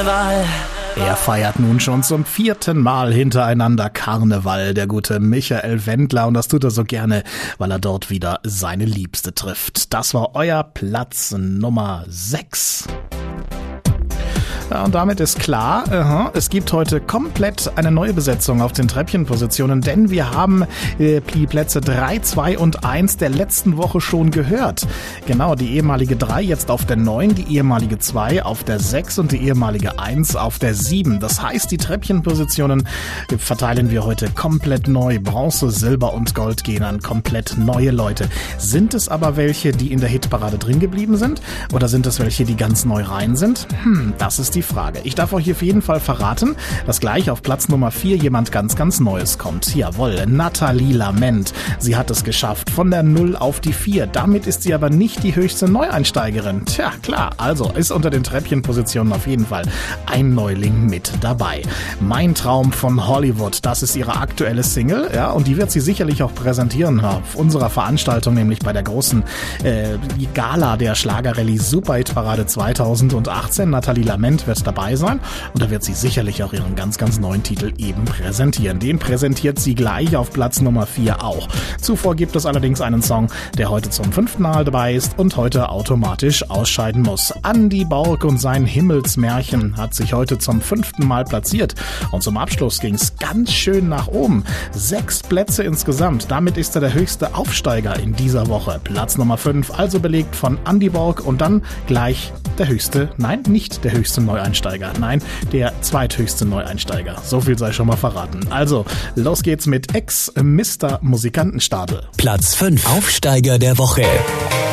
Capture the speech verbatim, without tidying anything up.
Karneval. Er feiert nun schon zum vierten Mal hintereinander Karneval, der gute Michael Wendler, und das tut er so gerne, weil er dort wieder seine Liebste trifft. Das war euer Platz Nummer sechs. Ja, und damit ist klar, uh-huh, es gibt heute komplett eine neue Besetzung auf den Treppchenpositionen, denn wir haben äh, die Plätze drei, zwei und eins der letzten Woche schon gehört. Genau, die ehemalige drei jetzt auf der neun, die ehemalige zwei auf der sechs und die ehemalige eins auf der sieben. Das heißt, die Treppchenpositionen verteilen wir heute komplett neu. Bronze, Silber und Gold gehen an komplett neue Leute. Sind es aber welche, die in der Hitparade drin geblieben sind? Oder sind es welche, die ganz neu rein sind? Hm, das ist die Die Frage. Ich darf euch auf jeden Fall verraten, dass gleich auf Platz Nummer vier jemand ganz, ganz Neues kommt. Jawohl, Nathalie Lament. Sie hat es geschafft, von der null auf die vier. Damit ist sie aber nicht die höchste Neueinsteigerin. Tja, klar, also ist unter den Treppchenpositionen auf jeden Fall ein Neuling mit dabei. Mein Traum von Hollywood, das ist ihre aktuelle Single, ja, und die wird sie sicherlich auch präsentieren auf unserer Veranstaltung, nämlich bei der großen äh, Gala der Schlagerrallye Superhitparade zweitausendachtzehn. Nathalie Lament wird dabei sein und da wird sie sicherlich auch ihren ganz, ganz neuen Titel eben präsentieren. Den präsentiert sie gleich auf Platz Nummer vier auch. Zuvor gibt es allerdings einen Song, der heute zum fünften Mal dabei ist und heute automatisch ausscheiden muss. Andy Borg und sein Himmelsmärchen hat sich heute zum fünften Mal platziert und zum Abschluss ging es ganz schön nach oben. Sechs Plätze insgesamt. Damit ist er der höchste Aufsteiger in dieser Woche. Platz Nummer fünf, also belegt von Andy Borg und dann gleich der höchste, nein, nicht der höchste Neueinsteiger, nein, der zweithöchste Neueinsteiger. So viel sei schon mal verraten. Also, los geht's mit Ex-Mister Musikantenstadel. Platz fünf. Aufsteiger der Woche.